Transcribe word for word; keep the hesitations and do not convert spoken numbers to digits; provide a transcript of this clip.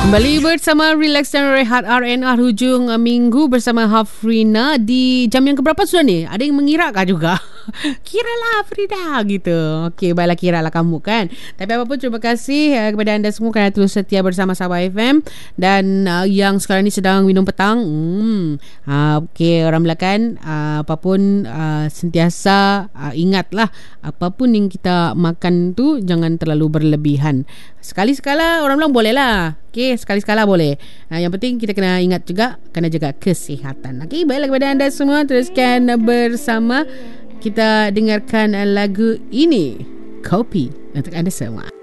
Kembali bersama Relax dan Rehat R N R hujung uh, minggu bersama Hafrina. Di jam yang keberapa sudah ni? Ada yang mengirakah juga? Kiralah Frida gitu. Okey, baiklah, kiralah kamu kan. Tapi apapun, terima kasih uh, kepada anda semua kerana terus setia bersama Sabah F M. Dan uh, yang sekarang ni sedang minum petang, hmm, uh, okey, orang Melaka, uh, apapun uh, sentiasa uh, ingatlah, apapun yang kita makan tu jangan terlalu berlebihan. Sekali-sekala orang bilang boleh lah. Okey, sekali-sekala boleh. Uh, yang penting kita kena ingat juga, kena jaga kesihatan. Okey, baiklah kepada anda semua, teruskan bersama. Kita dengarkan lagu ini, Kopi, untuk anda semua.